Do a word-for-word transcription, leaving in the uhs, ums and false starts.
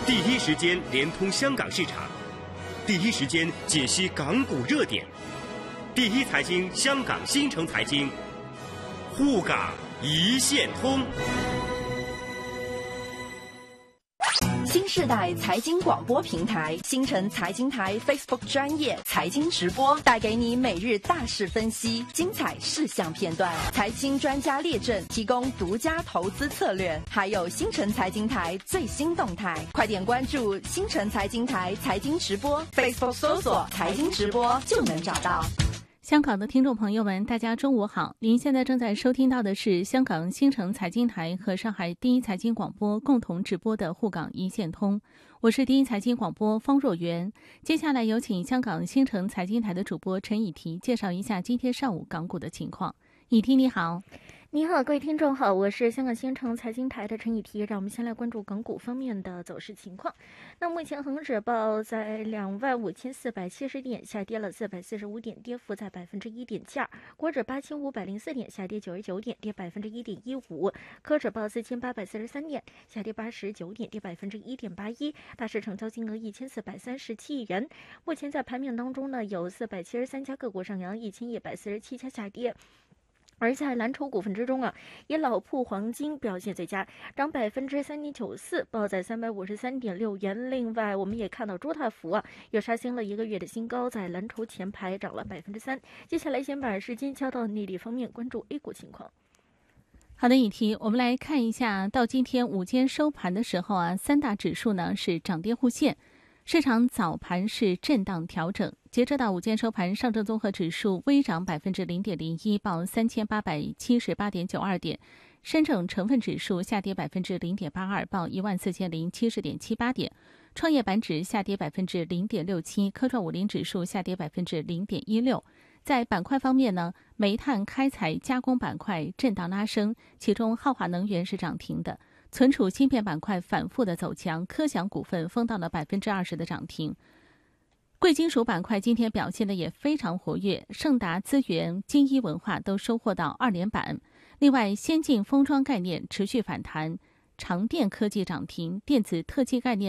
第一时间连通香港市场，第一时间解析港股热点，第一财经香港新城财经，沪港一线通。 新世代财经广播平台新城财经台 Facebook 专业财经直播，带给你每日大事分析、精彩事项片段、财经专家列阵，提供独家投资策略，还有新城财经台最新动态。快点关注新城财经台财经直播 Facebook 搜索财经直播就能找到。 香港的听众朋友们，大家中午好！您现在正在收听到的是香港新城财经台和上海第一财经广播共同直播的沪港一线通，我是第一财经广播方若媛。接下来有请香港新城财经台的主播陈以提介绍一下今天上午港股的情况。以提你好。 你好，各位听众好，我是香港新城财经台的陈以提。让我们先来关注港股方面的走势情况。那目前恒指报在两万五千四百七十点，下跌了四百四十五点，跌幅在百分之一点七二。国指八千五百零四点，下跌九十九点，跌百分之一点一五。科指报四千八百四十三点，下跌八十九点，跌百分之一点八一。大市成交金额一千四百三十七亿元。目前在盘面当中呢，有四百七十三家个股上扬，一千一百四十七家下跌。而在蓝筹股份之中啊，以老铺黄金表现最佳，涨百分之三点九四，报在三百五十三点六元。另外，我们也看到朱大福啊，又刷新了一个月的新高，在蓝筹前排涨了百分之三。接下来先把时间交到内地方面，关注 A 股情况。 好的，以提，我们来看一下，到今天午间收盘的时候啊，三大指数呢是涨跌互现。市场早盘是震荡调整，截止到午间收盘，上证综合指数微涨百分之零点零一，报三千八百七十八点九二点；深证成分指数下跌百分之零点八二，报一万四千零七十点七八点；创业板指下跌百分之零点六七，科创五零指数下跌百分之零点一六。在板块方面呢，煤炭、开采、加工板块震荡拉升，其中浩华能源是涨停的。存储芯片板块反复的走强，科翔股份封到了百分之二十的涨停。贵金属板块今天表现的也非常活跃，盛达资源、金一文化都收获到二连板。另外，先进封装概念持续反弹，长电科技涨停，电子特技概念